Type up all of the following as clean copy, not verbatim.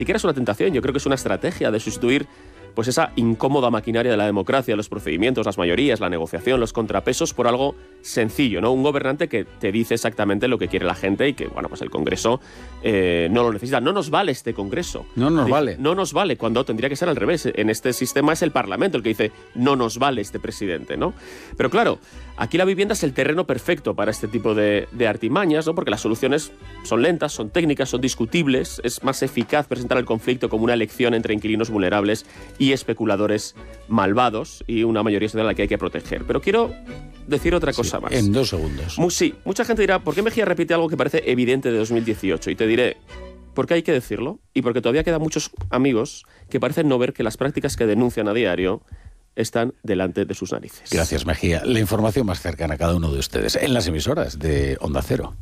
y que era una tentación. Yo creo que es una estrategia de sustituir pues esa incómoda maquinaria de la democracia, los procedimientos, las mayorías, la negociación, los contrapesos, por algo sencillo, ¿no? Un gobernante que te dice exactamente lo que quiere la gente y que, bueno, pues el Congreso no lo necesita. No nos vale este Congreso. No nos vale. No nos vale, cuando tendría que ser al revés. En este sistema es el Parlamento el que dice no nos vale este presidente, ¿no? Pero claro, aquí la vivienda es el terreno perfecto para este tipo de artimañas, ¿no? Porque las soluciones son lentas, son técnicas, son discutibles. Es más eficaz presentar el conflicto como una elección entre inquilinos vulnerables y especuladores malvados y una mayoría social a la que hay que proteger. Pero quiero decir otra cosa más. En 2 segundos. Sí, mucha gente dirá, ¿por qué Mejía repite algo que parece evidente de 2018? Y te diré, porque hay que decirlo y porque todavía quedan muchos amigos que parecen no ver que las prácticas que denuncian a diario están delante de sus narices. Gracias, Mejía. La información más cercana a cada uno de ustedes en las emisoras de Onda Cero.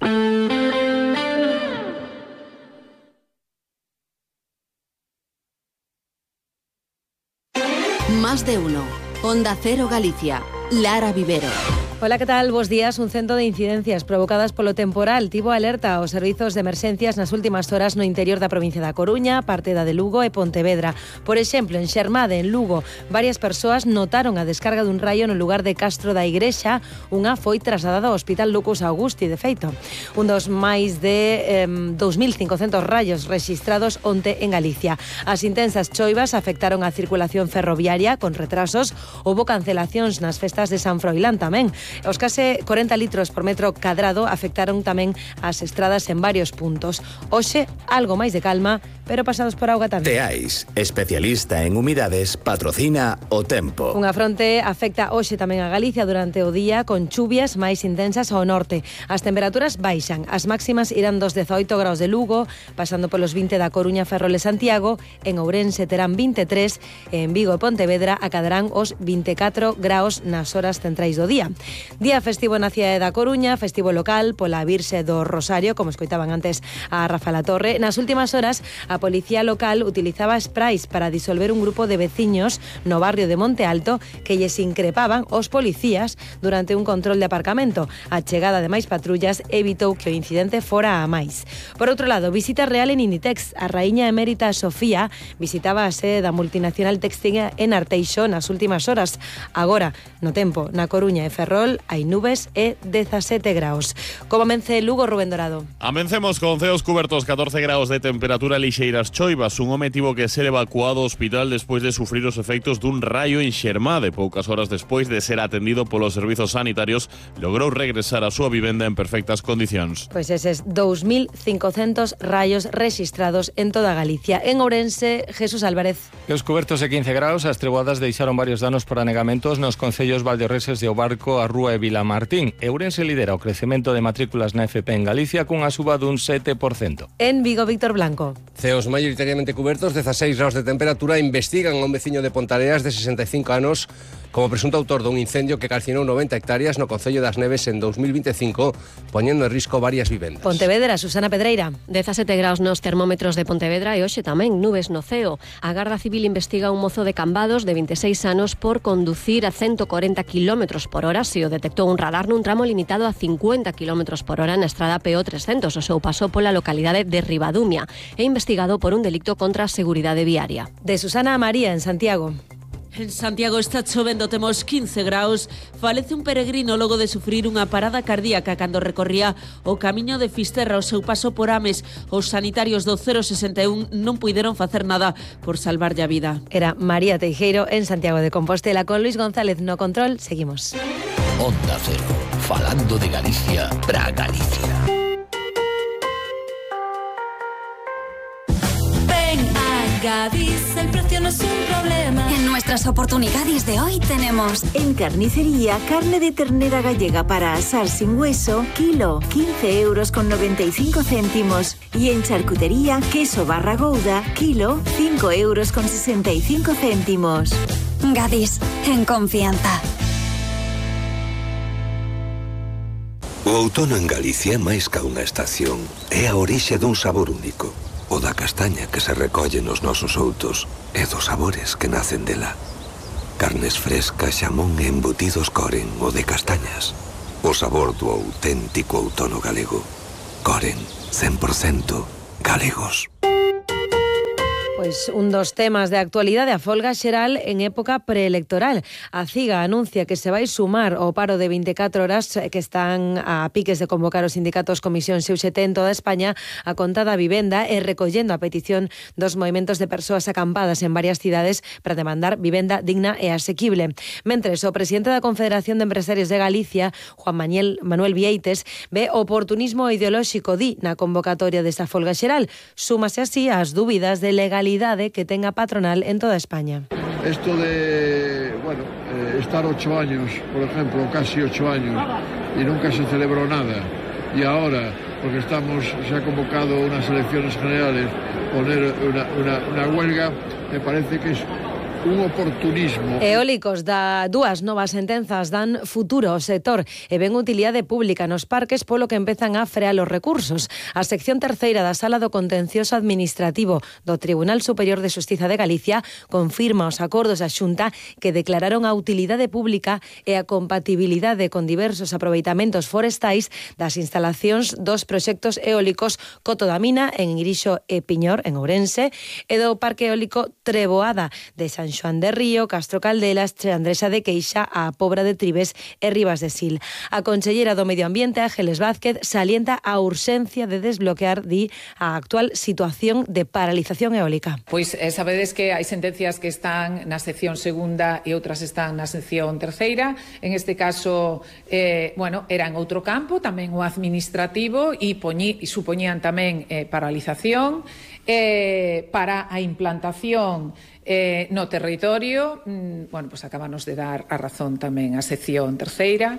Más de uno. Onda Cero Galicia. Lara Vivero. Hola, ¿qué tal? Bos días. Un cento de incidencias provocadas polo temporal tivo alerta aos servizos de emerxencias nas últimas horas no interior da provincia da Coruña, parte da de Lugo e Pontevedra. Por exemplo, en Xermade, en Lugo, varias persoas notaron a descarga dun raio no lugar de Castro da Igrexa. Unha foi trasladada ao Hospital Lucas Augusti, de feito. Un dos máis de 2.500 rayos rexistrados onte en Galicia. As intensas choivas afectaron a circulación ferroviaria con retrasos. Houbo cancelacións nas festas de San Froilán tamén. Os case 40 litros por metro cadrado afectaron tamén as estradas en varios puntos. Hoxe, algo máis de calma, pero pasados por auga tamén. Teais, especialista en humidades, patrocina o tempo. Unha fronte afecta hoxe tamén a Galicia durante o día, con chuvias máis intensas ao norte. As temperaturas baixan. As máximas irán dos 18 graus de Lugo, pasando polos 20 da Coruña, Ferrol e Santiago. En Ourense terán 23, e en Vigo e Pontevedra acadarán os 24 graus nas horas centrais do día. Día festivo na cidade da Coruña, festivo local pola Virxe do Rosario, como escoitaban antes a Rafa Latorre. Nas últimas horas, a policía local utilizaba sprays para disolver un grupo de veciños no barrio de Monte Alto que lles increpaban os policías durante un control de aparcamento. A chegada de máis patrullas evitou que o incidente fora a máis. Por outro lado, visita real en Inditex. A raíña emérita Sofía visitaba a sede da multinacional textil en Arteixo nas últimas horas. Agora, no tempo, na Coruña e Ferrol hai nubes e 17 graus. Como amence Lugo, Rubén Dorado. Amencemos con ceos cubertos, 14 graus de temperatura, lixeiras choivas. Un home tivo que ser evacuado ao hospital despois de sufrir os efectos dun raio en Xermade. Poucas horas despois de ser atendido polos servizos sanitarios, logrou regresar á súa vivenda en perfectas condicións. Pois eses 2.500 rayos rexistrados en toda Galicia. En Ourense, Jesús Álvarez. Ceos cubertos e 15 graus, as treboadas deixaron varios danos por anegamentos nos concellos valdeorreses de Obarco, a Rúa e Vilamartín. Ourense lidera o crecemento de matrículas na FP en Galicia cunha suba dun 7%. En Vigo, Víctor Blanco. Ceos maioritariamente cubertos, 16 graus de temperatura. Investigan a un veciño de Pontareas de 65 anos como presunto autor dun incendio que calcinou 90 hectáreas no Concello das Neves en 2025, poñendo en risco varias vivendas. Pontevedra, Susana Pedreira. 17 graus nos termómetros de Pontevedra e hoxe tamén nubes no ceo. A Garda Civil investiga un mozo de Cambados de 26 anos por conducir a 140 km por hora. Se o detectou un radar nun tramo limitado a 50 km por hora na estrada PO 300. O seu paso pola localidade de Ribadumia. É investigado por un delicto contra a seguridade viaria. De Susana a María, en Santiago. En Santiago está chovendo, temos 15 graus. Falece un peregrino logo de sufrir unha parada cardíaca cando recorría o camiño de Fisterra ao seu paso por Ames. Os sanitarios do 061 non puideron facer nada por salvarlle a vida. Era María Teijeiro en Santiago de Compostela con Luis González no control. Seguimos. Onda Cero, falando de Galicia pra Galicia. Gadis, el precio no es un problema. En nuestras oportunidades de hoy tenemos en carnicería carne de ternera gallega para asar sin hueso, kilo, 15 euros con 95 céntimos. Y en charcutería, queso barra gouda, kilo, 5 euros con 65 céntimos. Gadis, en confianza. O outono en Galicia é máis ca unha estación. É a orixe dun sabor único. O da castaña que se recolle nos nosos outos e dos sabores que nacen dela. Carnes frescas, xamón e embutidos Coren, o de castañas. O sabor do auténtico outono galego. Coren, 100% galegos. Pois un dos temas de actualidade, a folga xeral en época preelectoral. A CIGA anuncia que se vai sumar ao paro de 24 horas que están a piques de convocar os sindicatos Comisión e UGT en toda España a conta da vivenda e recollendo a petición dos movimentos de persoas acampadas en varias cidades para demandar vivenda digna e asequible. Mentres, o presidente da Confederación de Empresarios de Galicia, Juan Manuel Vieites, ve oportunismo ideolóxico, na convocatoria desta folga xeral. Súmase así ás dúbidas de legalidade que tenga patronal en toda España. Esto de, estar 8 años, por ejemplo, casi 8 años, y nunca se celebró nada, y ahora, porque se ha convocado unas elecciones generales, poner una huelga, me parece que es un oportunismo. Eólicos da dúas novas sentenzas dan futuro ao sector e ven utilidade pública nos parques polo que empezan a frear os recursos. A sección terceira da Sala do Contencioso Administrativo do Tribunal Superior de Xustiza de Galicia confirma os acordos da Xunta que declararon a utilidade pública e a compatibilidade con diversos aproveitamentos forestais das instalacións dos proxectos eólicos Coto da Mina en Irixo e Piñor en Ourense e do Parque Eólico Treboada de San Xoán de Río, Castro Caldelas, Chandresa de Queixa, a Pobra de Tribes e Ribas de Sil. A conselleira do Medio Ambiente, Ángeles Vázquez, salienta a urxencia de desbloquear, a actual situación de paralización eólica. Pois sabedes que hai sentencias que están na sección segunda e outras están na sección terceira. En este caso, era en outro campo, tamén o administrativo, e supoñían tamén paralización para a implantación no territorio. Acabanos de dar a razón tamén a sección terceira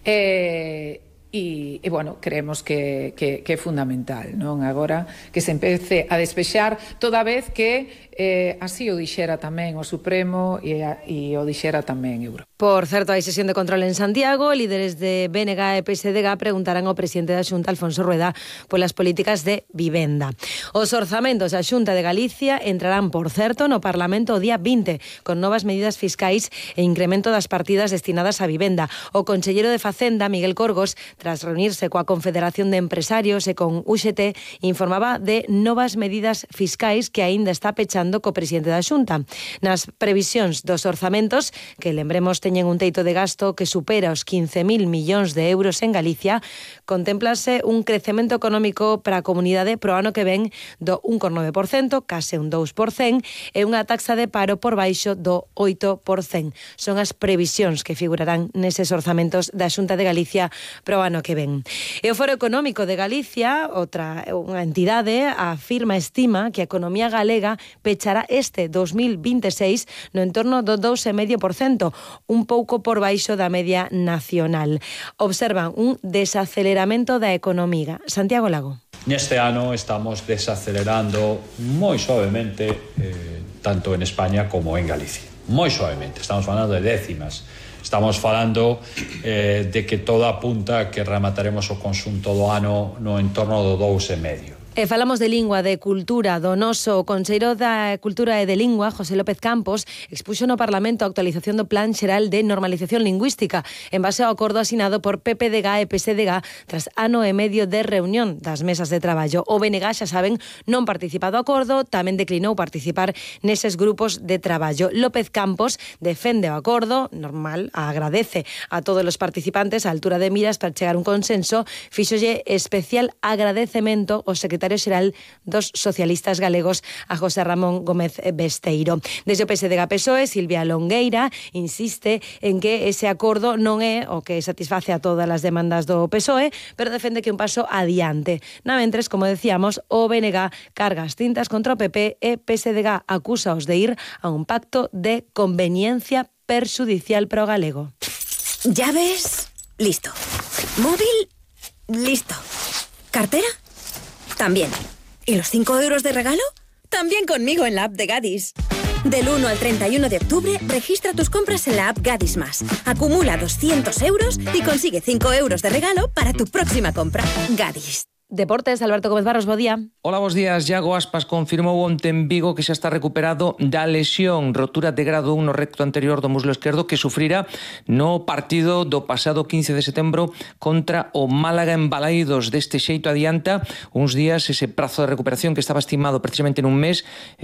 creemos que é fundamental, non? Agora que se empece a despexar toda vez que así o dixera tamén o Supremo e o dixera tamén Europa. Por certo, hai sesión de control en Santiago. Líderes de BNG e PSDG preguntarán ao presidente da Xunta, Alfonso Rueda, polas políticas de vivenda. Os orzamentos da Xunta de Galicia entrarán, por certo, no Parlamento o día 20, con novas medidas fiscais e incremento das partidas destinadas a vivenda. O conselleiro de Facenda, Miguel Corgos, tras reunirse coa Confederación de Empresarios e con UGT, informaba de novas medidas fiscais que aínda está pechando co presidente da Xunta. Nas previsións dos orzamentos, que lembremos teñen un teito de gasto que supera os 15.000 millóns de euros en Galicia, contémplase un crecemento económico para a comunidade pro ano que ven do 1,9%, case un 2%, e unha taxa de paro por baixo do 8%. Son as previsións que figurarán neses orzamentos da Xunta de Galicia pro ano que ven. E o Foro Económico de Galicia, unha entidade, estima que a economía galega pechará este 2026 no entorno do 2,5%, un pouco por baixo da media nacional. Observan un desaceleramento da economía. Santiago Lago. Neste ano estamos desacelerando moi suavemente, tanto en España como en Galicia. Moi suavemente, estamos falando de décimas. Estamos falando de que todo apunta que remataremos o conxunto do ano no entorno do 2,5%. E falamos de lingua, de cultura, do noso conselleiro da Cultura e de Lingua, José López Campos, expuxo no Parlamento a actualización do Plan Xeral de Normalización Lingüística en base ao acordo asinado por PPDG e PSDG tras ano e medio de reunión das mesas de traballo. O BNG, xa saben, non participa do acordo, tamén declinou participar neses grupos de traballo. López Campos defende o acordo, normal, agradece a todos os participantes a altura de miras para chegar a un consenso, fíxolle especial agradecemento ao secretario xeral dos socialistas galegos, a José Ramón Gómez Besteiro. Desde o PSDG-PSOE, Silvia Longueira insiste en que ese acordo non é o que satisface a todas as demandas do PSOE, pero defende que un paso adiante. Na mentres, como decíamos, o BNG carga as tintas contra o PP e PSDG acúsaos de ir a un pacto de conveniencia perxudicial pro galego. Llaves, listo. Móvil, listo. ¿Cartera? También. ¿Y los 5 euros de regalo? También conmigo en la app de Gadis. Del 1 al 31 de octubre, registra tus compras en la app Gadis Más. Acumula 200 euros y consigue 5 euros de regalo para tu próxima compra. Gadis. Deportes, Alberto Gómez Barros, bo día. Hola, bos días. Iago Aspas confirmou onte en Vigo que xa está recuperado da lesión, rotura de grado 1 no recto anterior do muslo esquerdo que sufrira no partido do pasado 15 de setembro contra o Málaga en Balaídos. Deste xeito adianta uns días ese prazo de recuperación que estaba estimado precisamente nun mes